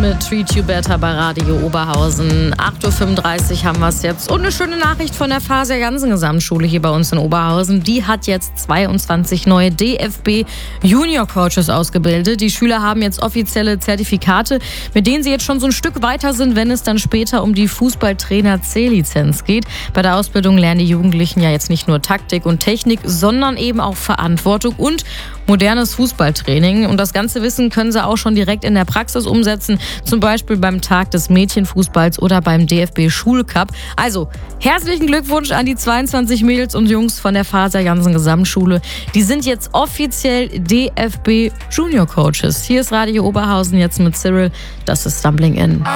mit Treat You Better bei Radio Oberhausen. 8.35 Uhr haben wir es jetzt. Und eine schöne Nachricht von der Faser-Jansen-Gesamtschule hier bei uns in Oberhausen. Die hat jetzt 22 neue DFB-Junior-Coaches ausgebildet. Die Schüler haben jetzt offizielle Zertifikate, mit denen sie jetzt schon so ein Stück weiter sind, wenn es dann später um die Fußballtrainer-C-Lizenz geht. Bei der Ausbildung lernen die Jugendlichen ja jetzt nicht nur Taktik und Technik, sondern eben auch Verantwortung und modernes Fußballtraining. Und das ganze Wissen können sie auch schon direkt in der Praxis umsetzen, zum Beispiel beim Tag des Mädchenfußballs oder beim DFB-Schulcup. Also, herzlichen Glückwunsch an die 22 Mädels und Jungs von der Faser-Jansen-Gesamtschule. Die sind jetzt offiziell DFB-Junior-Coaches. Hier ist Radio Oberhausen jetzt mit Cyril. Das ist Stumbling In.